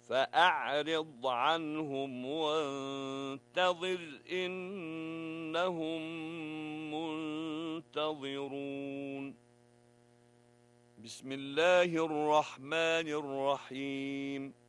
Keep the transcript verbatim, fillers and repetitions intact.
فأعرض عنهم وانتظر إنهم منتظرون. بسم الله الرحمن الرحيم.